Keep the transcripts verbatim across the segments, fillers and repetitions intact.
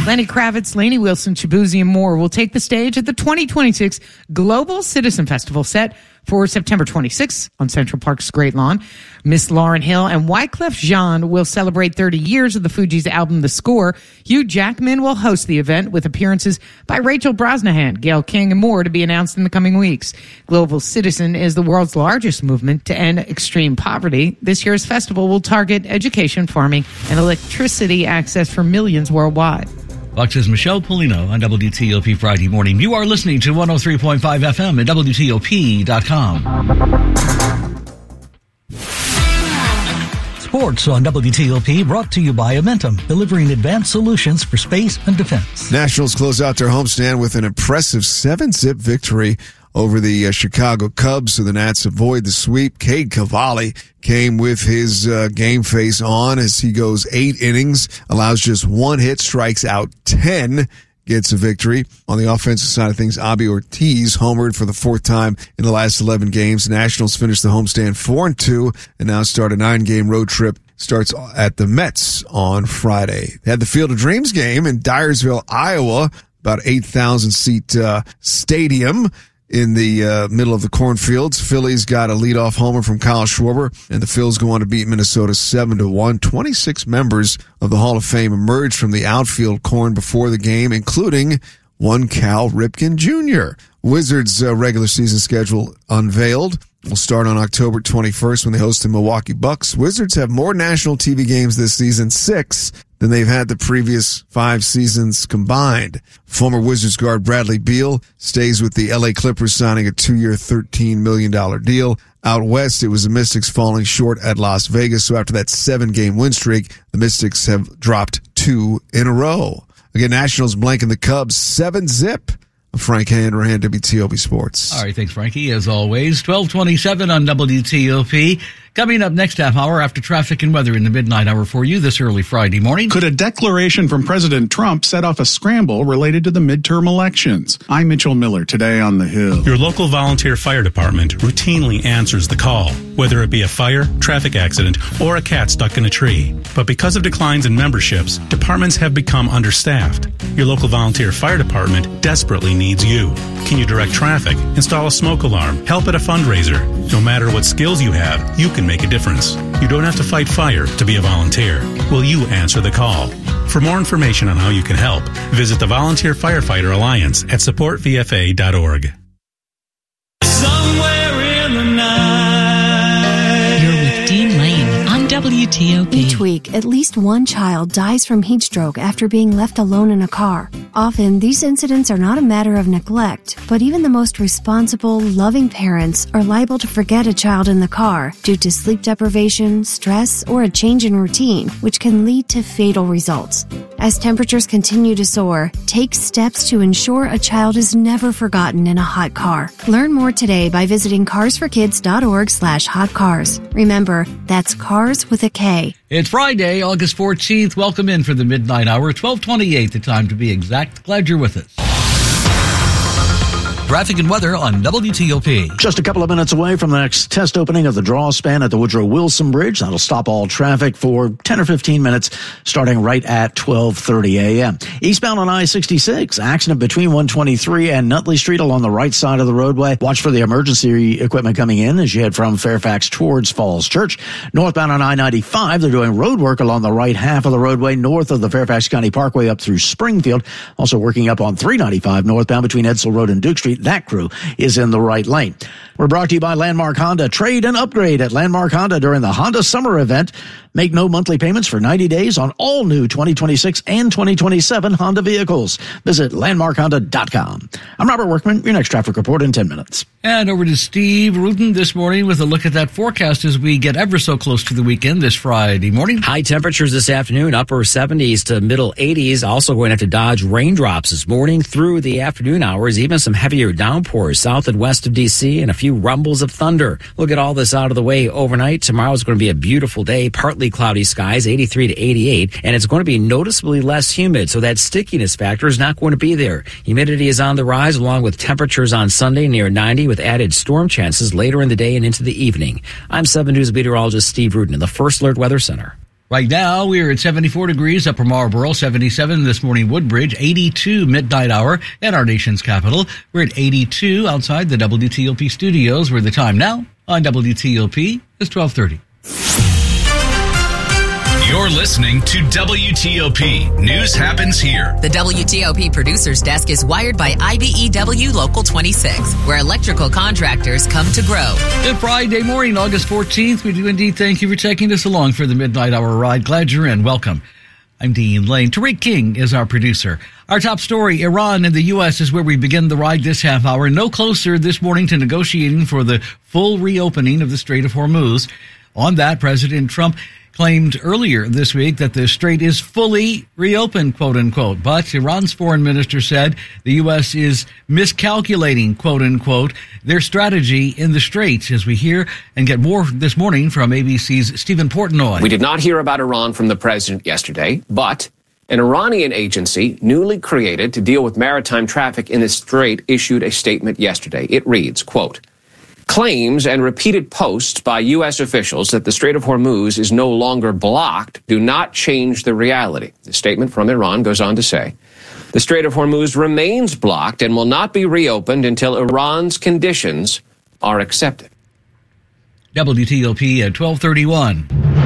Lenny Kravitz, Lainey Wilson, Shabuzi, and more will take the stage at the twenty twenty-six Global Citizen Festival set for September twenty-sixth on Central Park's Great Lawn. Miss Lauryn Hill and Wyclef Jean will celebrate thirty years of the Fugees' album The Score. Hugh Jackman will host the event with appearances by Rachel Brosnahan, Gayle King, and more to be announced in the coming weeks. Global Citizen is the world's largest movement to end extreme poverty. This year's festival will target education, farming, and electricity access for millions worldwide. Fox's Michelle Polino on W T O P Friday morning. You are listening to one oh three point five F M at W T O P dot com. Sports on W T O P brought to you by Amentum, delivering advanced solutions for space and defense. Nationals close out their homestand with an impressive seven-zip victory over the uh, Chicago Cubs, so the Nats avoid the sweep. Cade Cavalli came with his uh, game face on as he goes eight innings, allows just one hit, strikes out ten, gets a victory. On the offensive side of things, Abby Ortiz homered for the fourth time in the last eleven games. The Nationals finished the homestand four and two and now start a nine-game road trip. Starts at the Mets on Friday. They had the Field of Dreams game in Dyersville, Iowa, about eight thousand seat uh, stadium in the uh, middle of the cornfields. Phillies got a leadoff homer from Kyle Schwarber, and the Phils go on to beat Minnesota seven to one. twenty-six members of the Hall of Fame emerged from the outfield corn before the game, including one Cal Ripken Junior Wizards' uh, regular season schedule unveiled. Will start on October twenty-first when they host the Milwaukee Bucks. Wizards have more national T V games this season, six, than they've had the previous five seasons combined. Former Wizards guard Bradley Beal stays with the L A Clippers, signing a two-year, thirteen million dollars deal. Out west, it was the Mystics falling short at Las Vegas, so after that seven-game win streak, the Mystics have dropped two in a row. Again, Nationals blanking the Cubs, seven-zip. Frank Hanrahan, W T O P Sports. All right, thanks, Frankie, as always. twelve twenty-seven on W T O P. Coming up next half hour after traffic and weather in the midnight hour for you this early Friday morning. Could a declaration from President Trump set off a scramble related to the midterm elections? I'm Mitchell Miller, today on The Hill. Your local volunteer fire department routinely answers the call, whether it be a fire, traffic accident, or a cat stuck in a tree. But because of declines in memberships, departments have become understaffed. Your local volunteer fire department desperately needs you. Can you direct traffic, install a smoke alarm, help at a fundraiser? No matter what skills you have, you can make a difference. You don't have to fight fire to be a volunteer. Will you answer the call? For more information on how you can help, visit the Volunteer Firefighter Alliance at support v f a dot org. Somewhere in the night. You're with Dean Lane on W T O P. Each week, at least one child dies from heat stroke after being left alone in a car. Often, these incidents are not a matter of neglect, but even the most responsible, loving parents are liable to forget a child in the car due to sleep deprivation, stress, or a change in routine, which can lead to fatal results. As temperatures continue to soar, take steps to ensure a child is never forgotten in a hot car. Learn more today by visiting cars for kids dot org slash hot cars. Remember, that's cars with a K. It's Friday, August fourteenth. Welcome in for the midnight hour, twelve twenty-eight, the time to be exact. Glad you're with us. Traffic and weather on W T O P. Just a couple of minutes away from the next test opening of the draw span at the Woodrow Wilson Bridge. That'll stop all traffic for ten or fifteen minutes, starting right at twelve thirty a.m. Eastbound on I sixty-six, accident between one twenty-three and Nutley Street along the right side of the roadway. Watch for the emergency equipment coming in as you head from Fairfax towards Falls Church. Northbound on I ninety-five, they're doing road work along the right half of the roadway north of the Fairfax County Parkway up through Springfield. Also working up on three ninety-five northbound between Edsel Road and Duke Street. That crew is in the right lane. We're brought to you by Landmark Honda. Trade and upgrade at Landmark Honda during the Honda Summer Event. Make no monthly payments for ninety days on all new twenty twenty-six and twenty twenty-seven Honda vehicles. Visit landmark honda dot com. I'm Robert Workman, your next traffic report in ten minutes. And over to Steve Rudin this morning with a look at that forecast as we get ever so close to the weekend this Friday morning. High temperatures this afternoon, upper seventies to middle eighties. Also going to have to dodge raindrops this morning through the afternoon hours. Even some heavier downpours south and west of D C and a few rumbles of thunder. We'll get all this out of the way overnight. Tomorrow's going to be a beautiful day, partly cloudy skies, eighty-three to eighty-eight, and it's going to be noticeably less humid, so that stickiness factor is not going to be there. Humidity is on the rise, along with temperatures on Sunday near ninety, with added storm chances later in the day and into the evening. I'm seven News meteorologist Steve Rudin in the First Alert Weather Center. Right now, we're at seventy-four degrees, Upper Marlboro, seventy-seven this morning, Woodbridge, eighty-two midnight hour at our nation's capital. We're at eighty-two outside the W T O P studios, where the time now on W T O P is twelve thirty. You're listening to W T O P. News happens here. The W T O P producer's desk is wired by I B E W Local twenty-six, where electrical contractors come to grow. Good Friday morning, August fourteenth. We do indeed thank you for taking us along for the Midnight Hour ride. Glad you're in. Welcome. I'm Dean Lane. Tariq King is our producer. Our top story, Iran and the U S is where we begin the ride this half hour. No closer this morning to negotiating for the full reopening of the Strait of Hormuz. On that, President Trump claimed earlier this week that the strait is fully reopened, quote unquote. But Iran's foreign minister said the U S is miscalculating, quote unquote, their strategy in the strait, as we hear and get more this morning from A B C's Stephen Portnoy. We did not hear about Iran from the president yesterday, but an Iranian agency newly created to deal with maritime traffic in the strait issued a statement yesterday. It reads, quote, claims and repeated posts by U S officials that the Strait of Hormuz is no longer blocked do not change the reality. The statement from Iran goes on to say, the Strait of Hormuz remains blocked and will not be reopened until Iran's conditions are accepted. W T O P at twelve thirty-one.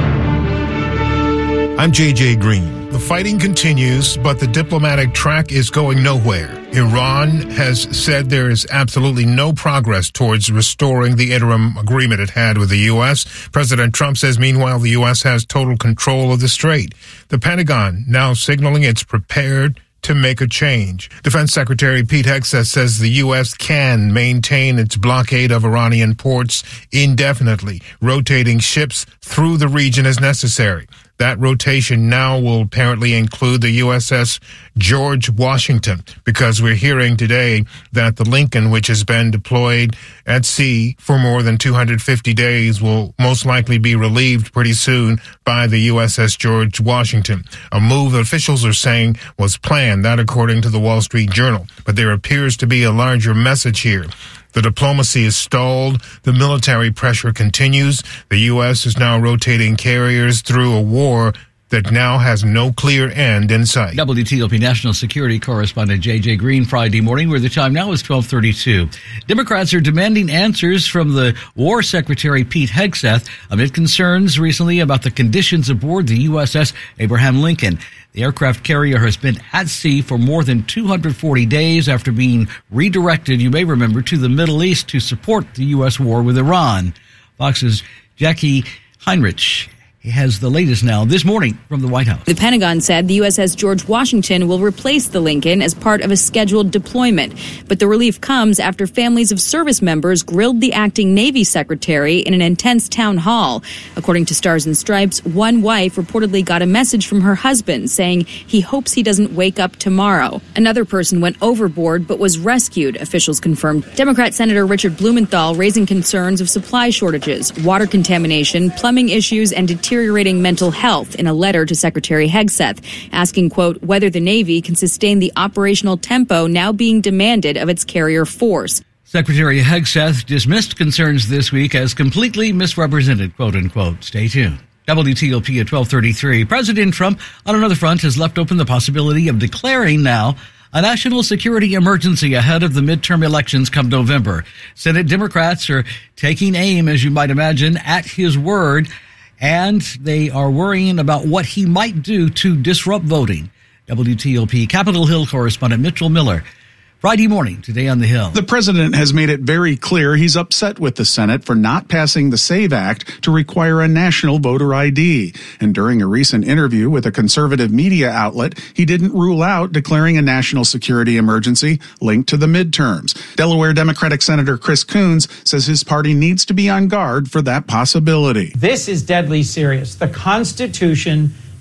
I'm J J Green. The fighting continues, but the diplomatic track is going nowhere. Iran has said there is absolutely no progress towards restoring the interim agreement it had with the U S. President Trump says, meanwhile, the U S has total control of the strait. The Pentagon now signaling it's prepared to make a change. Defense Secretary Pete Hegseth says the U S can maintain its blockade of Iranian ports indefinitely, rotating ships through the region as necessary. That rotation now will apparently include the U S S George Washington, because we're hearing today that the Lincoln, which has been deployed at sea for more than two hundred fifty days, will most likely be relieved pretty soon by the U S S George Washington, a move that officials are saying was planned, that according to the Wall Street Journal. But there appears to be a larger message here. The diplomacy is stalled. The military pressure continues. The U S is now rotating carriers through a war that now has no clear end in sight. W T O P National Security Correspondent J J Green, Friday morning, where the time now is twelve thirty-two. Democrats are demanding answers from the War Secretary Pete Hegseth amid concerns recently about the conditions aboard the U S S Abraham Lincoln. The aircraft carrier has been at sea for more than two hundred forty days after being redirected, you may remember, to the Middle East to support the U S war with Iran. Fox's Jackie Heinrich has the latest now this morning from the White House. The Pentagon said the U S S George Washington will replace the Lincoln as part of a scheduled deployment. But the relief comes after families of service members grilled the acting Navy secretary in an intense town hall. According to Stars and Stripes, one wife reportedly got a message from her husband saying he hopes he doesn't wake up tomorrow. Another person went overboard but was rescued, officials confirmed. Democrat Senator Richard Blumenthal raising concerns of supply shortages, water contamination, plumbing issues, and deterioration deteriorating mental health in a letter to Secretary Hegseth, asking, quote, whether the Navy can sustain the operational tempo now being demanded of its carrier force. Secretary Hegseth dismissed concerns this week as completely misrepresented, quote unquote. Stay tuned. W T O P at twelve thirty-three. President Trump, on another front, has left open the possibility of declaring now a national security emergency ahead of the midterm elections come November. Senate Democrats are taking aim, as you might imagine, at his word, and they are worrying about what he might do to disrupt voting. W T O P Capitol Hill correspondent Mitchell Miller. Friday morning, today on the Hill. The president has made it very clear he's upset with the Senate for not passing the SAVE Act to require a national voter I D. And during a recent interview with a conservative media outlet, he didn't rule out declaring a national security emergency linked to the midterms. Delaware Democratic Senator Chris Coons says his party needs to be on guard for that possibility. This is deadly serious. The Constitution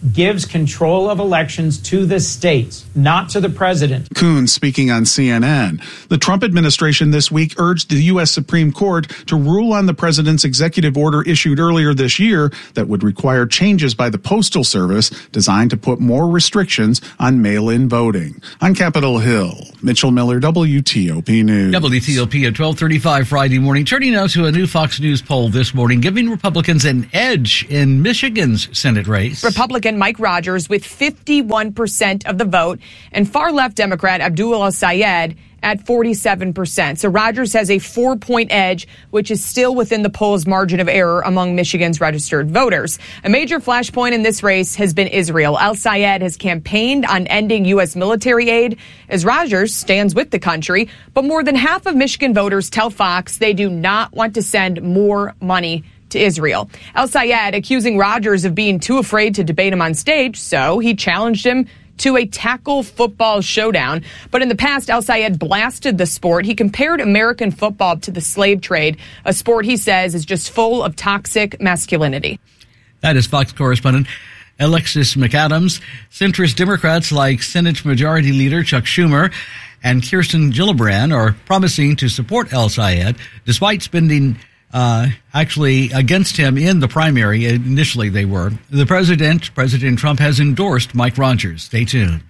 gives control of elections to the states, not to the president. Coons speaking on C N N. The Trump administration this week urged the U S Supreme Court to rule on the president's executive order issued earlier this year that would require changes by the Postal Service designed to put more restrictions on mail-in voting. On Capitol Hill, Mitchell Miller, W T O P News. W T O P at twelve thirty-five Friday morning. Turning now to a new Fox News poll this morning, giving Republicans an edge in Michigan's Senate race. Republican Mike Rogers with fifty-one percent of the vote, and far-left Democrat Abdul El-Sayed at forty-seven percent. So Rogers has a four-point edge, which is still within the poll's margin of error among Michigan's registered voters. A major flashpoint in this race has been Israel. El-Sayed has campaigned on ending U S military aid as Rogers stands with the country, but more than half of Michigan voters tell Fox they do not want to send more money to Israel. El-Sayed accusing Rogers of being too afraid to debate him on stage, so he challenged him to a tackle football showdown. But in the past, El-Sayed blasted the sport. He compared American football to the slave trade, a sport he says is just full of toxic masculinity. That is Fox correspondent Alexis McAdams. Centrist Democrats like Senate Majority Leader Chuck Schumer and Kirsten Gillibrand are promising to support El-Sayed despite spending Uh, actually against him in the primary. Initially they were. The president, President Trump, has endorsed Mike Rogers. Stay tuned.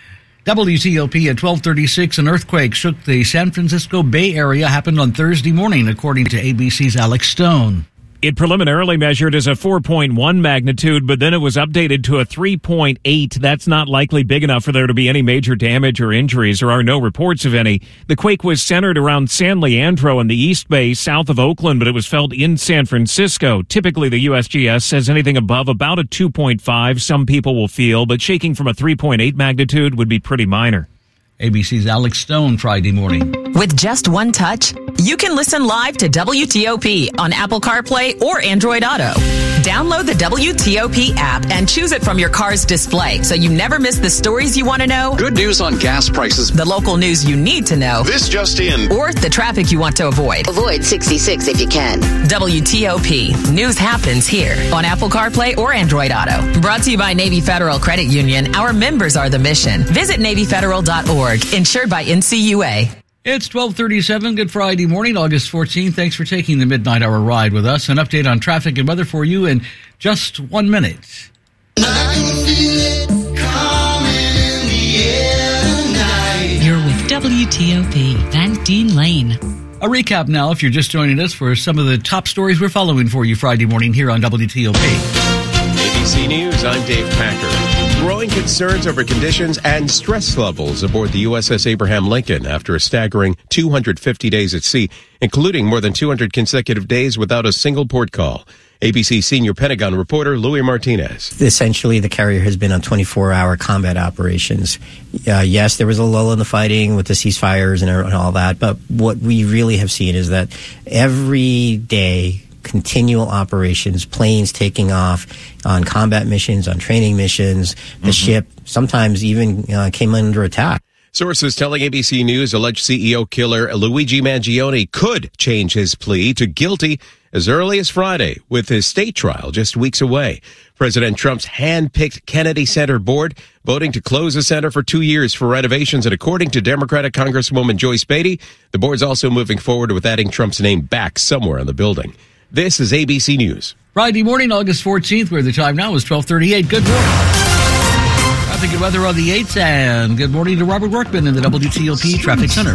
W T O P at twelve thirty-six, an earthquake shook the San Francisco Bay Area, happened on Thursday morning, according to A B C's Alex Stone. It preliminarily measured as a four point one magnitude, but then it was updated to a three point eight. That's not likely big enough for there to be any major damage or injuries. There are no reports of any. The quake was centered around San Leandro in the East Bay, south of Oakland, but it was felt in San Francisco. Typically, the U S G S says anything above about a two point five some people will feel, but shaking from a three point eight magnitude would be pretty minor. A B C's Alex Stone, Friday morning. With just one touch, you can listen live to W T O P on Apple CarPlay or Android Auto. Download the W T O P app and choose it from your car's display so you never miss the stories you want to know. Good news on gas prices. The local news you need to know. This just in. Or the traffic you want to avoid. Avoid sixty-six if you can. W T O P. News happens here on Apple CarPlay or Android Auto. Brought to you by Navy Federal Credit Union. Our members are the mission. Visit Navy Federal dot org. Insured by N C U A. It's twelve thirty-seven. Good Friday morning, August fourteenth. Thanks for taking the Midnight Hour ride with us. An update on traffic and weather for you in just one minute. I can feel it coming in the air tonight. You're with W T O P, Van Dean Lane. A recap now, if you're just joining us, for some of the top stories we're following for you Friday morning here on W T O P. A B C News, I'm Dave Packer. Growing concerns over conditions and stress levels aboard the U S S Abraham Lincoln after a staggering two hundred fifty days at sea, including more than two hundred consecutive days without a single port call. A B C senior Pentagon reporter Louis Martinez. Essentially, the carrier has been on twenty-four hour combat operations. Uh, yes, there was a lull in the fighting with the ceasefires and all that, but what we really have seen is that every day, continual operations, planes taking off on combat missions, on training missions. The mm-hmm. ship sometimes even uh, came under attack. Sources telling A B C News alleged C E O killer Luigi Mangione could change his plea to guilty as early as Friday, with his state trial just weeks away. President Trump's hand-picked Kennedy Center board voting to close the center for two years for renovations, and according to Democratic Congresswoman Joyce Beatty, the board's also moving forward with adding Trump's name back somewhere in the building. This is A B C News. Friday morning, August fourteenth, where the time now is twelve thirty-eight. Good morning. Traffic and weather on the eights, and good morning to Robert Workman in the W T O P Traffic Center.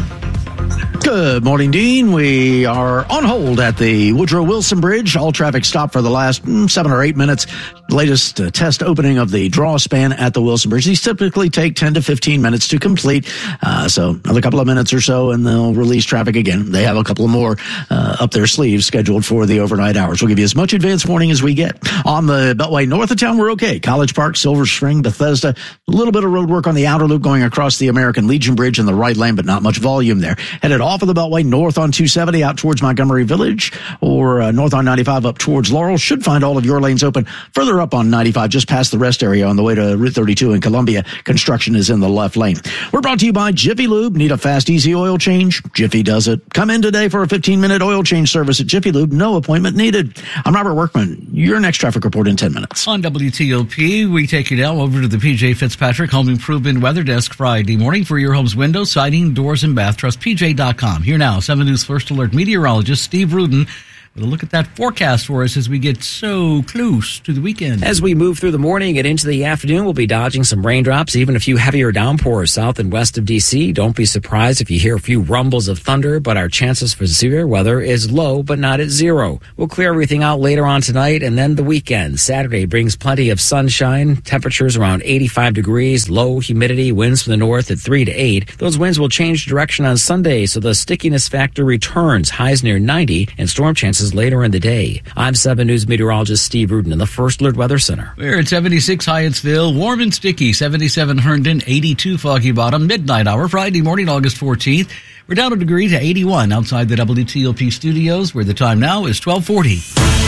Good morning, Dean. We are on hold at the Woodrow Wilson Bridge. All traffic stopped for the last mm, seven or eight minutes. Latest uh, test opening of the draw span at the Wilson Bridge. These typically take ten to fifteen minutes to complete. Uh, so another couple of minutes or so and they'll release traffic again. They have a couple more uh, up their sleeves scheduled for the overnight hours. We'll give you as much advance warning as we get. On the Beltway north of town, we're okay. College Park, Silver Spring, Bethesda. A little bit of road work on the outer loop going across the American Legion Bridge in the right lane, but not much volume there. Headed off of the Beltway north on two seventy out towards Montgomery Village, or uh, north on ninety-five up towards Laurel. Should find all of your lanes open. Further Clear up on ninety-five just past the rest area on the way to Route thirty-two in Columbia. Construction is in the left lane. We're brought to you by Jiffy Lube. Need a fast, easy oil change? Jiffy does it. Come in today for a fifteen-minute oil change service at Jiffy Lube. No appointment needed. I'm Robert Workman. Your next traffic report in ten minutes. On W T O P, we take you now over to the P J Fitzpatrick Home Improvement Weather Desk Friday morning for your home's windows, siding, doors, and bath. Trust P J dot com. Here now, seven News First Alert meteorologist Steve Rudin with a look at that forecast for us as we get so close to the weekend. As we move through the morning and into the afternoon, we'll be dodging some raindrops, even a few heavier downpours south and west of D C. Don't be surprised if you hear a few rumbles of thunder, but our chances for severe weather is low, but not at zero. We'll clear everything out later on tonight and then the weekend. Saturday brings plenty of sunshine, temperatures around eighty-five degrees, low humidity, winds from the north at three to eight. Those winds will change direction on Sunday, so the stickiness factor returns, highs near ninety, and storm chances later in the day. I'm seven News meteorologist Steve Rudin in the First Alert Weather Center. We're at seventy-six Hyattsville, warm and sticky, seventy-seven Herndon, eighty-two Foggy Bottom, midnight hour, Friday morning, August fourteenth. We're down a degree to eighty-one outside the W T O P studios, where the time now is twelve forty.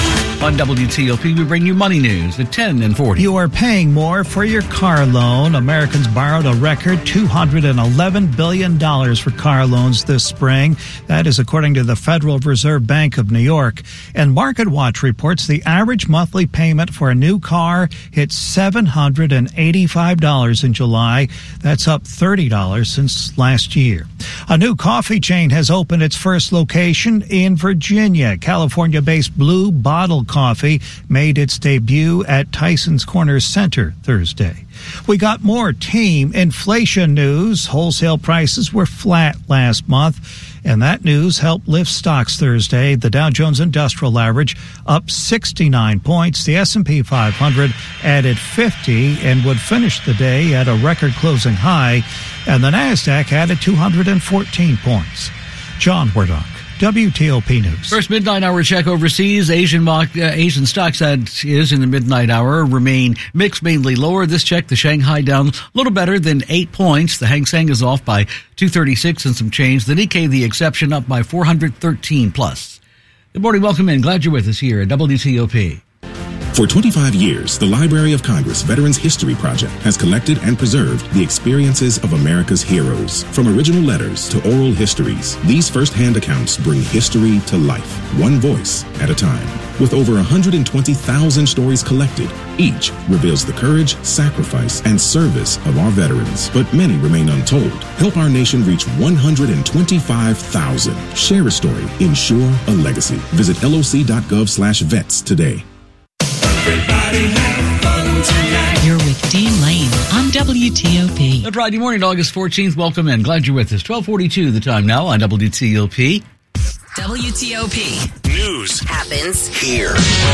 On W T O P, we bring you money news at ten and forty. You are paying more for your car loan. Americans borrowed a record two hundred eleven billion dollars for car loans this spring. That is according to the Federal Reserve Bank of New York. And MarketWatch reports the average monthly payment for a new car hit seven hundred eighty-five dollars in July. That's up thirty dollars since last year. A new coffee chain has opened its first location in Virginia. California-based Blue Bottle Coffee made its debut at Tyson's Corner Center Thursday. We got more team inflation news. Wholesale prices were flat last month, and that news helped lift stocks Thursday. The Dow Jones Industrial Average up sixty-nine points. The S and P five hundred added fifty and would finish the day at a record closing high, and the NASDAQ added two hundred fourteen points. John Wardock, W T O P News. First midnight hour check overseas. Asian mock, uh, Asian stocks, that is, in the midnight hour remain mixed, mainly lower. This check, the Shanghai down a little better than eight points. The Hang Seng is off by two thirty-six and some change. The Nikkei, the exception, up by four hundred thirteen plus. Good morning. Welcome in. Glad you're with us here at W T O P. For twenty-five years, the Library of Congress Veterans History Project has collected and preserved the experiences of America's heroes. From original letters to oral histories, these first-hand accounts bring history to life, one voice at a time. With over one hundred twenty thousand stories collected, each reveals the courage, sacrifice, and service of our veterans. But many remain untold. Help our nation reach one hundred twenty-five thousand. Share a story. Ensure a legacy. Visit L O C dot gov slash vets today. You're with Dean Lane on W T O P. Good Friday morning, August fourteenth. Welcome in. Glad you're with us. twelve forty-two the time now on W T O P. W T O P. News happens here.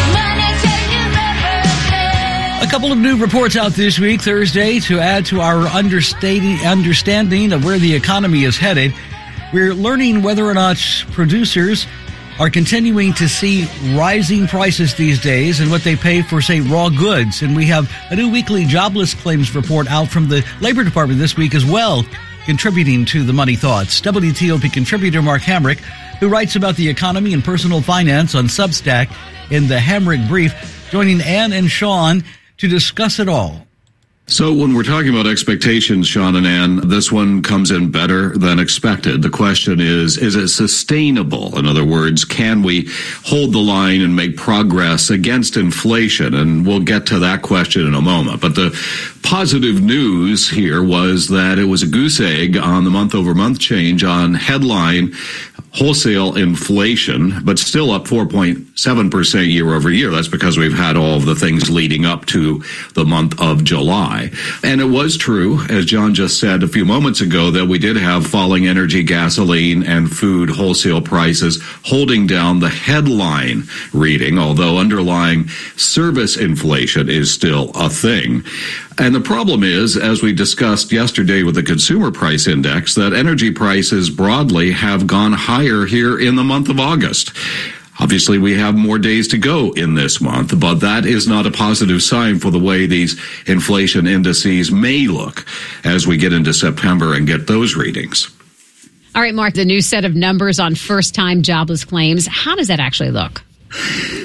A couple of new reports out this week, Thursday, to add to our understanding, understanding of where the economy is headed. We're learning whether or not producers are continuing to see rising prices these days and what they pay for, say, raw goods. And we have a new weekly jobless claims report out from the Labor Department this week as well, contributing to the Money Thoughts. W T O P contributor Mark Hamrick, who writes about the economy and personal finance on Substack in the Hamrick Brief, joining Ann and Sean to discuss it all. So when we're talking about expectations, Sean and Ann, this one comes in better than expected. The question is, is it sustainable? In other words, can we hold the line and make progress against inflation? And we'll get to that question in a moment. But the positive news here was that it was a goose egg on the month-over-month change on headline wholesale inflation, but still up four point seven percent year over year. That's because we've had all of the things leading up to the month of July. And it was true, as John just said a few moments ago, that we did have falling energy, gasoline, and food wholesale prices holding down the headline reading, although underlying service inflation is still a thing. And the problem is, as we discussed yesterday with the Consumer Price Index, that energy prices broadly have gone higher here in the month of August. Obviously, we have more days to go in this month, but that is not a positive sign for the way these inflation indices may look as we get into September and get those readings. All right, Mark, the new set of numbers on first-time jobless claims, how does that actually look?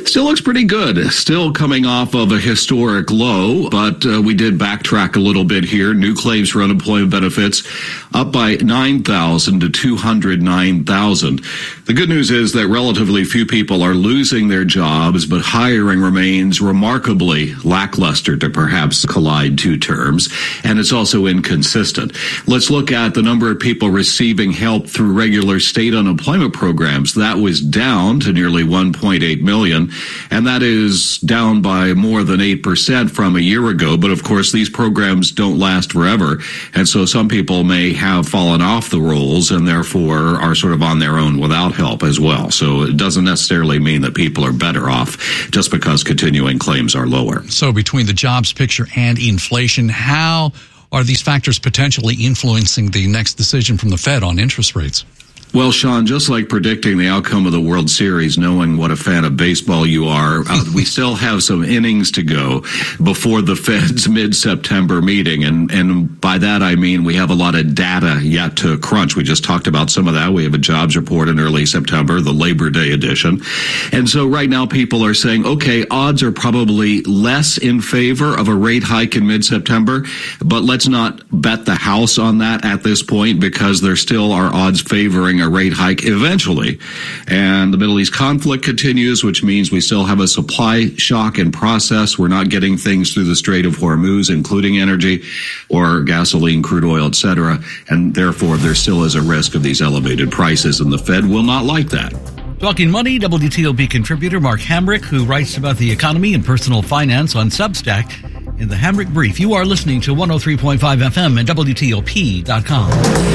Still looks pretty good. Still coming off of a historic low, but uh, we did backtrack a little bit here. New claims for unemployment benefits up by nine thousand to two hundred nine thousand. The good news is that relatively few people are losing their jobs, but hiring remains remarkably lackluster, to perhaps collide two terms, and it's also inconsistent. Let's look at the number of people receiving help through regular state unemployment programs. That was down to nearly one point eight million. And that is down by more than eight percent from a year ago. But of course, these programs don't last forever. And so some people may have fallen off the rolls and therefore are sort of on their own without help as well. So it doesn't necessarily mean that people are better off just because continuing claims are lower. So between the jobs picture and inflation, how are these factors potentially influencing the next decision from the Fed on interest rates? Well, Sean, just like predicting the outcome of the World Series, knowing what a fan of baseball you are, uh, we still have some innings to go before the Fed's mid-September meeting. And, and by that, I mean we have a lot of data yet to crunch. We just talked about some of that. We have a jobs report in early September, the Labor Day edition. And so right now people are saying, okay, odds are probably less in favor of a rate hike in mid-September, but let's not bet the house on that at this point because there still are odds favoring a rate hike eventually. And the Middle East conflict continues, which means we still have a supply shock in process. We're not getting things through the Strait of Hormuz, including energy or gasoline, crude oil, et cetera. And therefore, there still is a risk of these elevated prices, and the Fed will not like that. Talking money, W T O P contributor Mark Hamrick, who writes about the economy and personal finance on Substack in the Hamrick Brief. You are listening to one oh three point five F M and W T O P dot com.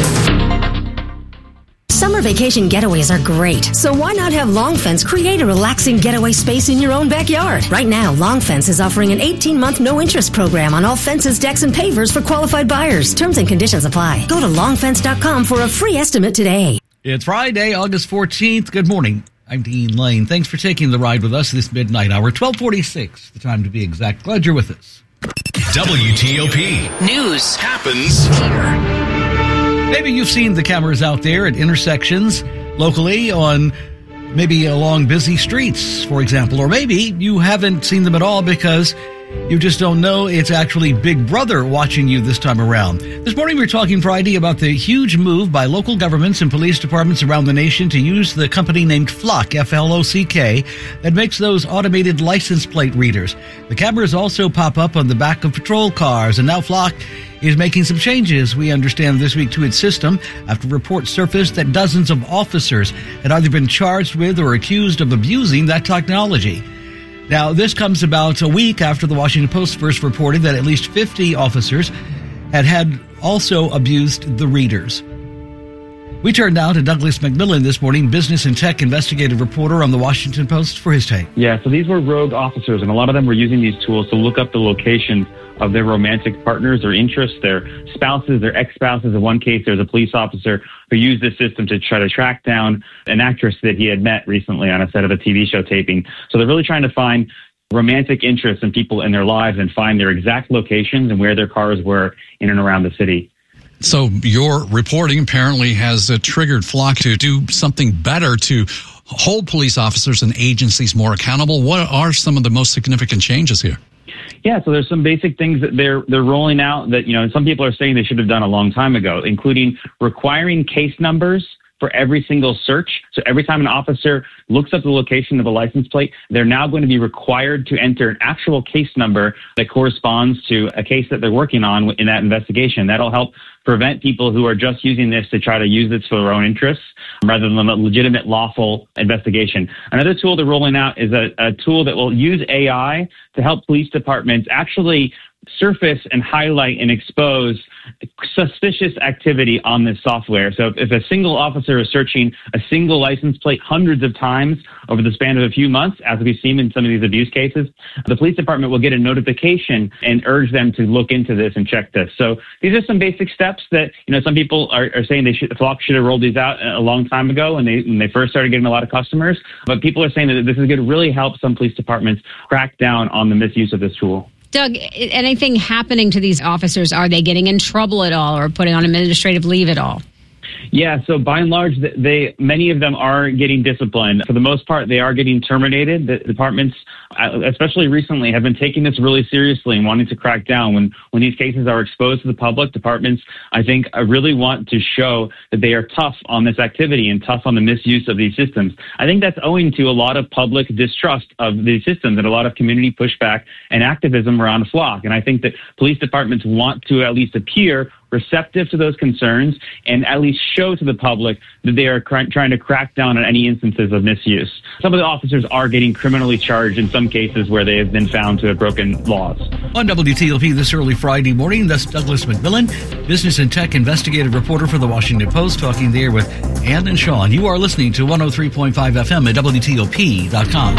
Summer vacation getaways are great, so why not have Long Fence create a relaxing getaway space in your own backyard? Right now, Long Fence is offering an eighteen-month no-interest program on all fences, decks, and pavers for qualified buyers. Terms and conditions apply. Go to long fence dot com for a free estimate today. It's Friday, August fourteenth. Good morning. I'm Dean Lane. Thanks for taking the ride with us this midnight hour, twelve forty-six, the time to be exact. Glad you're with us. W T O P News happens here. Maybe you've seen the cameras out there at intersections locally on maybe along busy streets, for example, or maybe you haven't seen them at all because you just don't know it's actually Big Brother watching you this time around. This morning we were talking Friday about the huge move by local governments and police departments around the nation to use the company named Flock, F L O C K, that makes those automated license plate readers. The cameras also pop up on the back of patrol cars, and now Flock is making some changes, we understand, this week to its system after reports surfaced that dozens of officers had either been charged with or accused of abusing that technology. Now, this comes about a week after the Washington Post first reported that at least fifty officers had had also abused the readers. We turn now to Douglas McMillan this morning, business and tech investigative reporter on the Washington Post, for his take. Yeah, so these were rogue officers, and a lot of them were using these tools to look up the locations of their romantic partners or interests, their spouses, their ex-spouses. In one case, there's a police officer who used this system to try to track down an actress that he had met recently on a set of a T V show taping. So they're really trying to find romantic interests in people in their lives and find their exact locations and where their cars were in and around the city. So your reporting apparently has uh, triggered Flock to do something better to hold police officers and agencies more accountable. What are some of the most significant changes here? Yeah, so there's some basic things that they're they're rolling out that, you know, some people are saying they should have done a long time ago, including requiring case numbers for every single search. So every time an officer looks up the location of a license plate, they're now going to be required to enter an actual case number that corresponds to a case that they're working on in that investigation. That'll help prevent people who are just using this to try to use this for their own interests rather than a legitimate, lawful investigation. Another tool they're rolling out is a, a tool that will use A I to help police departments actually surface and highlight and expose suspicious activity on this software. So if a single officer is searching a single license plate hundreds of times over the span of a few months, as we've seen in some of these abuse cases, the police department will get a notification and urge them to look into this and check this. So these are some basic steps that, you know, some people are, are saying they should, Flock should have rolled these out a long time ago when they, when they first started getting a lot of customers. But people are saying that this is going to really help some police departments crack down on the misuse of this tool. Doug, anything happening to these officers? Are they getting in trouble at all or putting on administrative leave at all? Yeah, so by and large, they many of them are getting disciplined. For the most part, they are getting terminated. The departments, especially recently, have been taking this really seriously and wanting to crack down. When when these cases are exposed to the public, departments, I think, really want to show that they are tough on this activity and tough on the misuse of these systems. I think that's owing to a lot of public distrust of these systems and a lot of community pushback and activism around Flock. And I think that police departments want to at least appear receptive to those concerns and at least show to the public that they are cr- trying to crack down on any instances of misuse. Some of the officers are getting criminally charged in some cases where they have been found to have broken laws. On W T O P this early Friday morning, that's Douglas McMillan, business and tech investigative reporter for the Washington Post, talking there with Ann and Sean. You are listening to one oh three point five F M at W T O P dot com.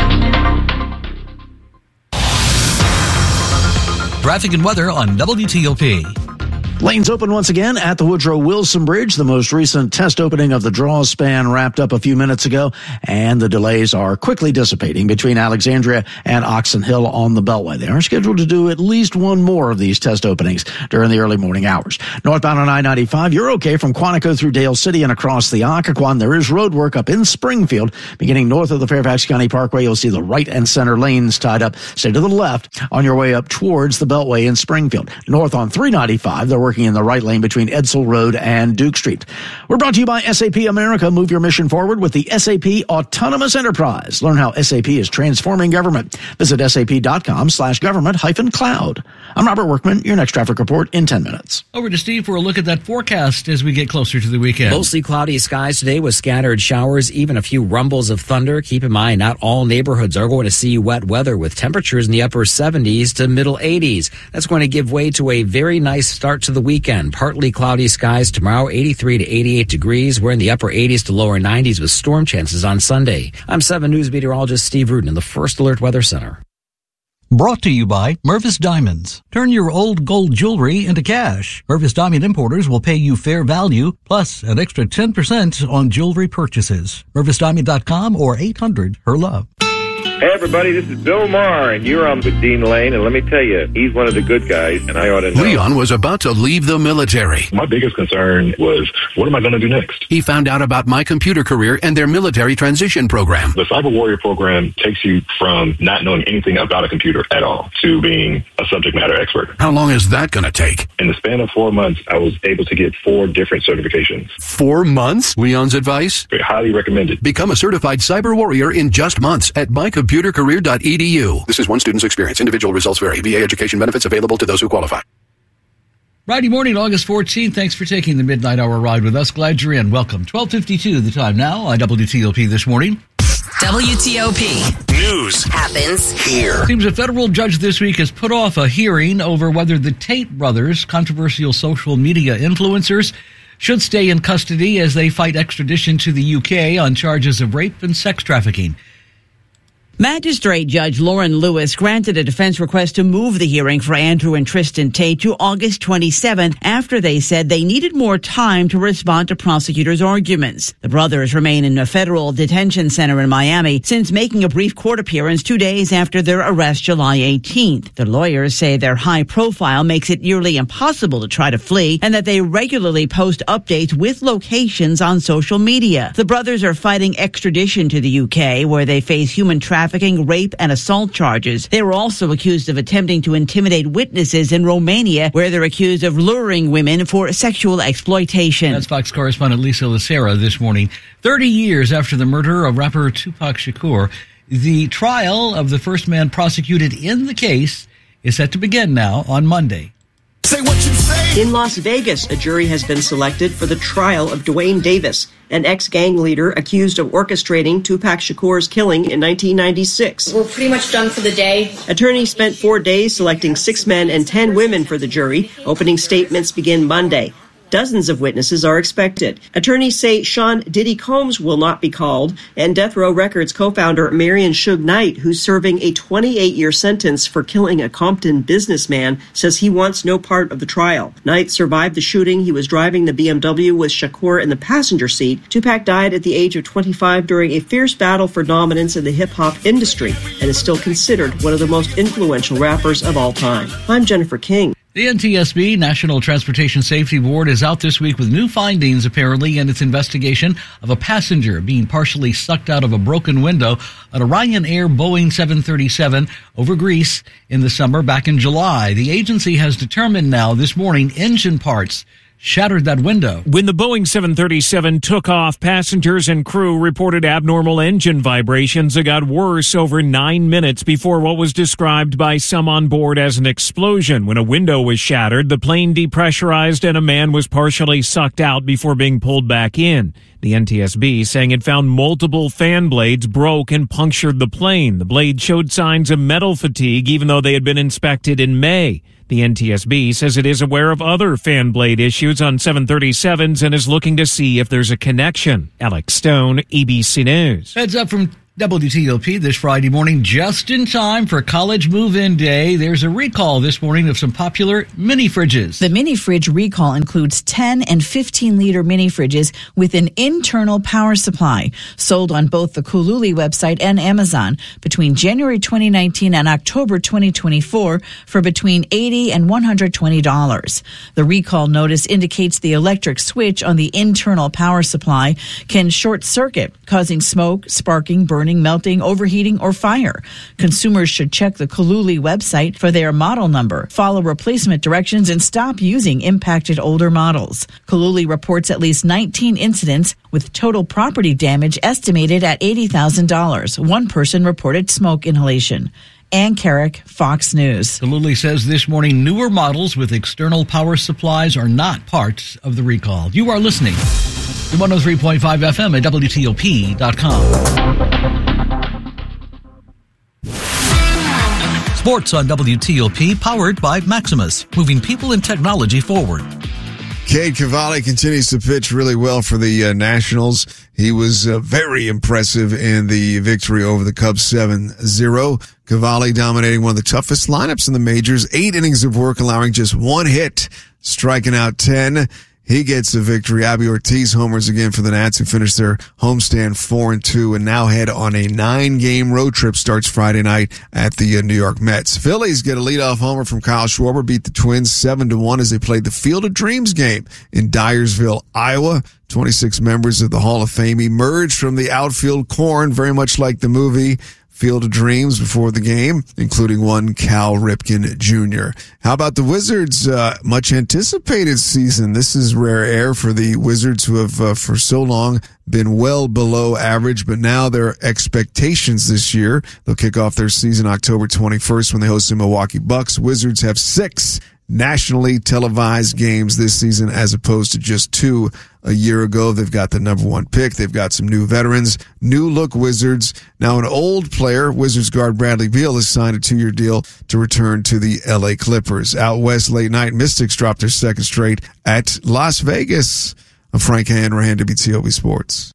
Traffic and weather on W T O P. Lanes open once again at the Woodrow Wilson Bridge. The most recent test opening of the draw span wrapped up a few minutes ago, and the delays are quickly dissipating between Alexandria and Oxon Hill on the Beltway. They are scheduled to do at least one more of these test openings during the early morning hours. Northbound on I ninety-five, you're okay from Quantico through Dale City and across the Occoquan. There is road work up in Springfield. Beginning north of the Fairfax County Parkway, you'll see the right and center lanes tied up. Stay to the left on your way up towards the Beltway in Springfield. North on three ninety-five, they're working in the right lane between Edsel Road and Duke Street. We're brought to you by S A P America. Move your mission forward with the S A P Autonomous Enterprise. Learn how S A P is transforming government. Visit sap.com slash government hyphen cloud. I'm Robert Workman. Your next traffic report in ten minutes. Over to Steve for a look at that forecast as we get closer to the weekend. Mostly cloudy skies today with scattered showers, even a few rumbles of thunder. Keep in mind, not all neighborhoods are going to see wet weather with temperatures in the upper seventies to middle eighties. That's going to give way to a very nice start to the weekend. Partly cloudy skies tomorrow, eighty-three to eighty-eight degrees. We're in the upper eighties to lower nineties with storm chances on Sunday. I'm seven News meteorologist Steve Rudin in the First Alert Weather Center. Brought to you by Mervis Diamonds. Turn your old gold jewelry into cash. Mervis Diamond Importers will pay you fair value, plus an extra ten percent on jewelry purchases. Mervis Diamond dot com or eight hundred her love. Hey everybody, this is Bill Maher, and you're on with Dean Lane, and let me tell you, he's one of the good guys, and I ought to know. Leon was about to leave the military. My biggest concern was, what am I going to do next? He found out about My Computer Career and their military transition program. The Cyber Warrior program takes you from not knowing anything about a computer at all to being a subject matter expert. How long is that going to take? In the span of four months, I was able to get four different certifications. Four months? Leon's advice? Very highly recommended. Become a certified Cyber Warrior in just months at my computer career dot e d u. This is one student's experience. Individual results vary. V A education benefits available to those who qualify. Friday morning, August fourteenth. Thanks for taking the Midnight Hour ride with us. Glad you're in. Welcome. twelve fifty-two the time now on W T O P this morning. W T O P. News happens here. Seems a federal judge this week has put off a hearing over whether the Tate brothers, controversial social media influencers, should stay in custody as they fight extradition to the U K on charges of rape and sex trafficking. Magistrate Judge Lauren Lewis granted a defense request to move the hearing for Andrew and Tristan Tate to August twenty-seventh after they said they needed more time to respond to prosecutors' arguments. The brothers remain in a federal detention center in Miami since making a brief court appearance two days after their arrest July eighteenth. Their lawyers say their high profile makes it nearly impossible to try to flee and that they regularly post updates with locations on social media. The brothers are fighting extradition to the U K where they face human trafficking trafficking, rape, and assault charges. They were also accused of attempting to intimidate witnesses in Romania, where they're accused of luring women for sexual exploitation. That's Fox correspondent Lisa Lucera this morning. Thirty years after the murder of rapper Tupac Shakur, the trial of the first man prosecuted in the case is set to begin now on Monday. Say what you say. In Las Vegas, a jury has been selected for the trial of Dwayne Davis, an ex-gang leader accused of orchestrating Tupac Shakur's killing in nineteen ninety-six. We're pretty much done for the day. Attorneys spent four days selecting six men and ten women for the jury. Opening statements begin Monday. Dozens of witnesses are expected. Attorneys say Sean Diddy Combs will not be called, and Death Row Records co-founder Marion Suge Knight, who's serving a twenty-eight-year sentence for killing a Compton businessman, says he wants no part of the trial. Knight survived the shooting. He was driving the B M W with Shakur in the passenger seat. Tupac died at the age of twenty-five during a fierce battle for dominance in the hip-hop industry and is still considered one of the most influential rappers of all time. I'm Jennifer King. The N T S B, National Transportation Safety Board, is out this week with new findings, apparently, in its investigation of a passenger being partially sucked out of a broken window at a Ryanair Boeing seven thirty-seven over Greece in the summer back in July. The agency has determined now this morning engine parts shattered that window. When the Boeing seven thirty-seven took off, passengers and crew reported abnormal engine vibrations that got worse over nine minutes before what was described by some on board as an explosion. When a window was shattered, the plane depressurized and a man was partially sucked out before being pulled back in. The N T S B saying it found multiple fan blades broke and punctured the plane. The blade showed signs of metal fatigue even though they had been inspected in May. The N T S B says it is aware of other fan blade issues on seven thirty-sevens and is looking to see if there's a connection. Alex Stone, A B C News. Heads up from W T O P this Friday morning, just in time for College Move-In Day. There's a recall this morning of some popular mini fridges. The mini fridge recall includes ten and fifteen liter mini fridges with an internal power supply, sold on both the Cooluli website and Amazon between January twenty nineteen and October twenty twenty-four for between eighty dollars and one hundred twenty dollars. The recall notice indicates the electric switch on the internal power supply can short circuit, causing smoke, sparking, burning, melting, overheating, or fire. Consumers should check the Cooluli website for their model number, follow replacement directions, and stop using impacted older models. Cooluli reports at least nineteen incidents with total property damage estimated at eighty thousand dollars. One person reported smoke inhalation. Ann Carrick, Fox News. Cooluli says this morning newer models with external power supplies are not part of the recall. You are listening to one oh three point five F M at W T O P dot com. Sports on W T O P, powered by Maximus, moving people and technology forward. Cade Cavalli continues to pitch really well for the uh, Nationals. He was uh, very impressive in the victory over the Cubs seven zero. Cavalli dominating one of the toughest lineups in the majors. Eight innings of work, allowing just one hit, striking out ten. He gets the victory. Abby Ortiz homers again for the Nats, who finished their homestand four and two and now head on a nine-game road trip. Starts Friday night at the uh, New York Mets. Phillies get a leadoff homer from Kyle Schwarber, beat the Twins seven to one as they played the Field of Dreams game in Dyersville, Iowa. twenty-six members of the Hall of Fame emerged from the outfield corn, very much like the movie Field of Dreams before the game, including one Cal Ripken Junior How about the Wizards' uh, much anticipated season? This is rare air for the Wizards, who have uh, for so long been well below average, but now their expectations this year. They'll kick off their season October twenty-first when they host the Milwaukee Bucks. Wizards have six nationally televised games this season as opposed to just two a year ago. They've got the number one pick. They've got some new veterans, new look Wizards. Now an old player, Wizards guard Bradley Beal, has signed a two-year deal to return to the L A Clippers. Out west late night, Mystics dropped their second straight at Las Vegas. I'm Frank Hanrahan, W T O P Sports.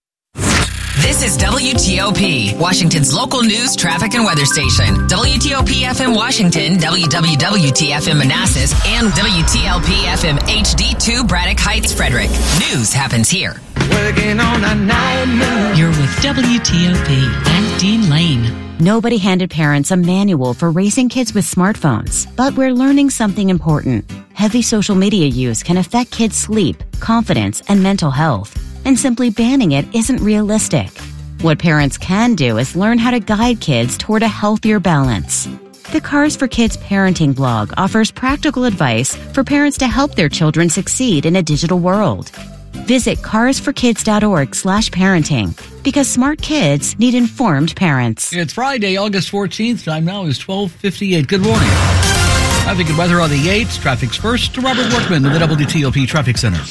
This is W T O P, Washington's local news, traffic, and weather station. W T O P F M Washington, W W W T F M Manassas, and W T L P F M H D two Braddock Heights, Frederick. News happens here. Working on a nine. You're with W T O P. I'm Dean Lane. Nobody handed parents a manual for raising kids with smartphones, but we're learning something important. Heavy social media use can affect kids' sleep, confidence, and mental health, and simply banning it isn't realistic. What parents can do is learn how to guide kids toward a healthier balance. The Cars for Kids parenting blog offers practical advice for parents to help their children succeed in a digital world. Visit cars for kids dot org slash parenting, because smart kids need informed parents. It's Friday, August fourteenth. Time now is twelve fifty-eight. Good morning. Traffic and weather on the eights. Traffic's first to Robert Workman in the W T O P Traffic Center.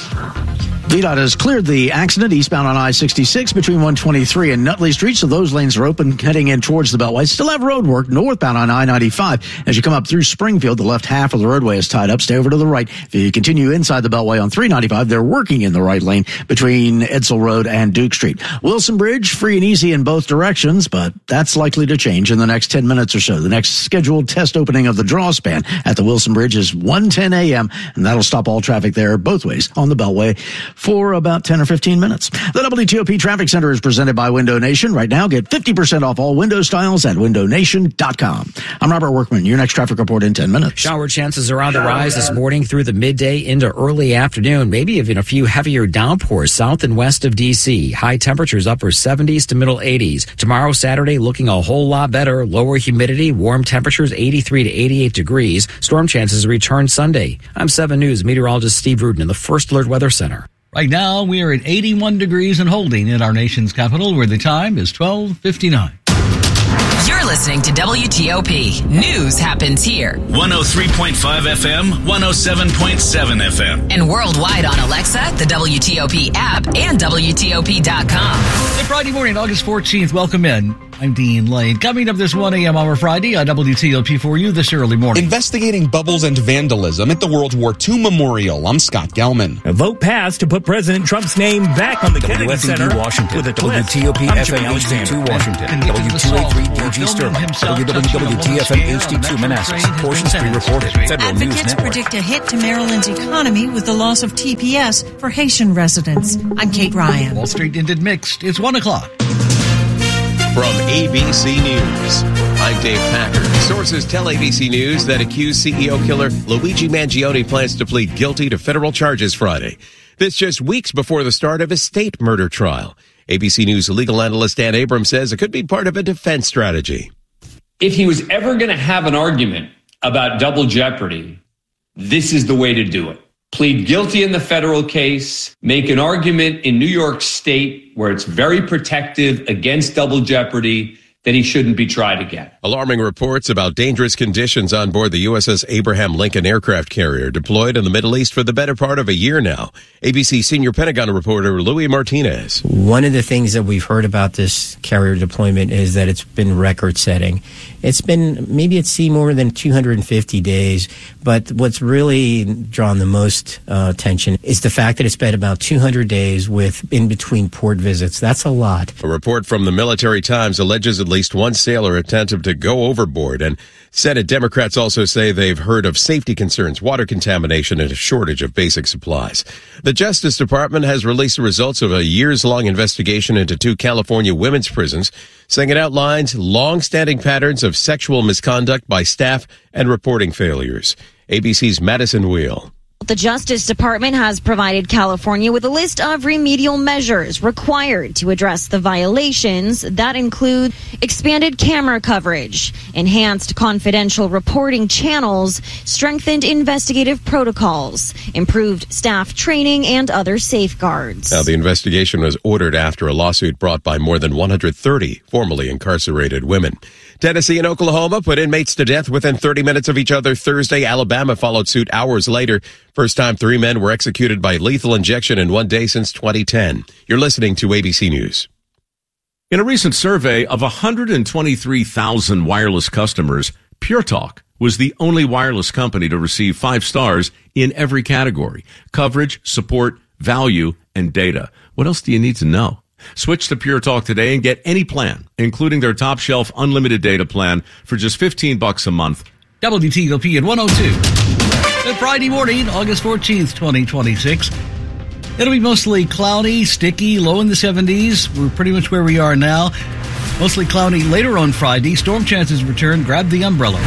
V DOT has cleared the accident eastbound on I sixty-six between one twenty-three and Nutley Street, so those lanes are open heading in towards the Beltway. Still have road work northbound on I ninety-five. As you come up through Springfield, the left half of the roadway is tied up. Stay over to the right. If you continue inside the Beltway on three ninety-five, they're working in the right lane between Edsel Road and Duke Street. Wilson Bridge, free and easy in both directions, but that's likely to change in the next ten minutes or so. The next scheduled test opening of the draw span at the Wilson Bridge is one ten a.m., and that'll stop all traffic there both ways on the Beltway for about ten or fifteen minutes. The W T O P Traffic Center is presented by Window Nation. Right now, get fifty percent off all window styles at window nation dot com. I'm Robert Workman. Your next traffic report in ten minutes. Shower chances are on the rise this morning through the midday into early afternoon, maybe even a few heavier downpours south and west of D C. High temperatures upper seventies to middle eighties. Tomorrow, Saturday, looking a whole lot better. Lower humidity, warm temperatures eighty-three to eighty-eight degrees. Storm chances return Sunday. I'm seven News meteorologist Steve Rudin in the First Alert Weather Center. Right now, we are at eighty-one degrees and holding in our nation's capital, where the time is twelve fifty-nine. You're listening to W T O P. News happens here. one oh three point five F M, one oh seven point seven F M. And worldwide on Alexa, the W T O P app, and W T O P dot com. It's Friday morning, August fourteenth. Welcome in. I'm Dean Lane. Coming up this one a.m. hour Friday on W T O P for you this early morning. Investigating bubbles and vandalism at the World War Two Memorial. I'm Scott Gelman. A vote passed to put President Trump's name back on the Kennedy Center. Washington. With a W T O P F M H D two Washington. W two eighty-three D G Sterling. W W W T F M H D two Manassas. Portions pre-reported. Federal News Advocates Network. predict a hit to Maryland's economy with the loss of T P S for Haitian residents. I'm Kate Ryan. Wall Street ended mixed. It's one o'clock. From A B C News, I'm Dave Packer. Sources tell A B C News that accused C E O killer Luigi Mangione plans to plead guilty to federal charges Friday. This just weeks before the start of his state murder trial. A B C News legal analyst Dan Abrams says it could be part of a defense strategy. If he was ever going to have an argument about double jeopardy, this is the way to do it. Plead guilty in the federal case, make an argument in New York State where it's very protective against double jeopardy that he shouldn't be tried again. Alarming reports about dangerous conditions on board the U S S Abraham Lincoln aircraft carrier deployed in the Middle East for the better part of a year now. A B C senior Pentagon reporter Louis Martinez. One of the things that we've heard about this carrier deployment is that it's been record-setting. It's been maybe at sea more than two hundred fifty days, but what's really drawn the most uh, attention is the fact that it's been about two hundred days with in between port visits. That's a lot. A report from the Military Times alleges at least one sailor attempted to go overboard, and Senate Democrats also say they've heard of safety concerns, water contamination, and a shortage of basic supplies. The Justice Department has released the results of a years-long investigation into two California women's prisons, saying it outlines long-standing patterns of sexual misconduct by staff and reporting failures. A B C's Madison Wheel. The Justice Department has provided California with a list of remedial measures required to address the violations that include expanded camera coverage, enhanced confidential reporting channels, strengthened investigative protocols, improved staff training, and other safeguards. Now, the investigation was ordered after a lawsuit brought by more than one hundred thirty formerly incarcerated women. Tennessee and Oklahoma put inmates to death within thirty minutes of each other Thursday. Alabama followed suit hours later. First time three men were executed by lethal injection in one day since twenty ten. You're listening to A B C News. In a recent survey of one hundred twenty-three thousand wireless customers, Pure Talk was the only wireless company to receive five stars in every category: coverage, support, value, and data. What else do you need to know? Switch to Pure Talk today and get any plan, including their top shelf unlimited data plan for just fifteen bucks a month. W T O P at one oh two. Good Friday morning, August fourteenth, twenty twenty-six. It'll be mostly cloudy, sticky, low in the seventies. We're pretty much where we are now. Mostly cloudy later on Friday. Storm chances return. Grab the umbrella.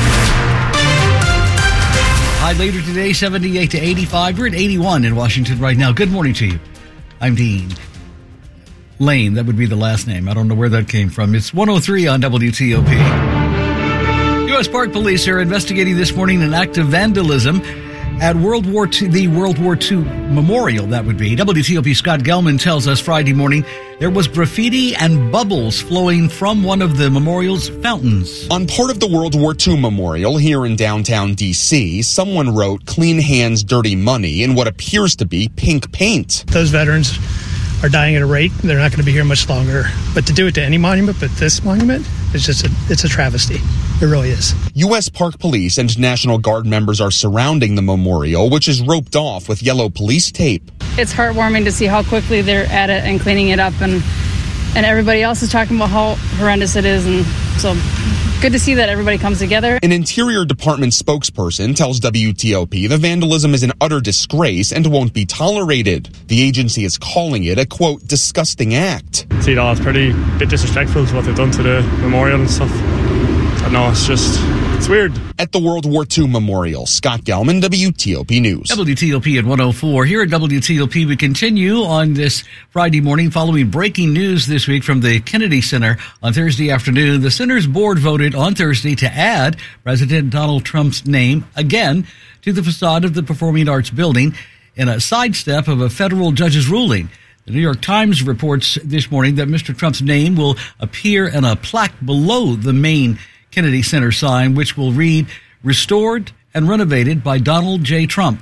High later today, seventy-eight to eighty-five. We're at eighty-one in Washington right now. Good morning to you. I'm Dean Lane. That would be the last name. I don't know where that came from. It's one oh three on W T O P. U S Park Police are investigating this morning an act of vandalism at World War Two, the World War Two Memorial, that would be. W T O P Scott Gelman tells us Friday morning there was graffiti and bubbles flowing from one of the memorial's fountains. On part of the World War Two Memorial here in downtown D C, someone wrote "Clean Hands, Dirty Money" in what appears to be pink paint. Those veterans are dying at a rate. They're not going to be here much longer. But to do it to any monument, but this monument, it's just a, it's a travesty. It really is. U S Park Police and National Guard members are surrounding the memorial, which is roped off with yellow police tape. It's heartwarming to see how quickly they're at it and cleaning it up, and and everybody else is talking about how horrendous it is, and so good to see that everybody comes together. An Interior Department spokesperson tells W T O P the vandalism is an utter disgrace and won't be tolerated. The agency is calling it a, quote, disgusting act. See, no, it's pretty bit disrespectful to what they've done to the memorial and stuff. But no, it's just, it's weird. At the World War Two Memorial, Scott Gelman, W T O P News. W T O P at one oh four. Here at W T O P, we continue on this Friday morning following breaking news this week from the Kennedy Center on Thursday afternoon. The center's board voted on Thursday to add President Donald Trump's name again to the facade of the Performing Arts Building in a sidestep of a federal judge's ruling. The New York Times reports this morning that Mister Trump's name will appear in a plaque below the main Kennedy Center sign, which will read, restored and renovated by Donald J. Trump.